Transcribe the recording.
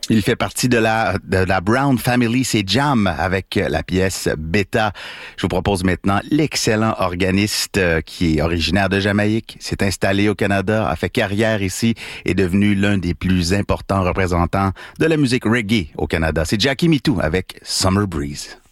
Il fait partie de la Brown Family, c'est Jam avec la pièce Beta. Je vous propose maintenant l'excellent organiste qui est originaire de Jamaïque, s'est installé au Canada, a fait carrière ici, est devenu l'un des plus importants représentants de la musique reggae au Canada. C'est Jackie Mitou avec Summer Breeze.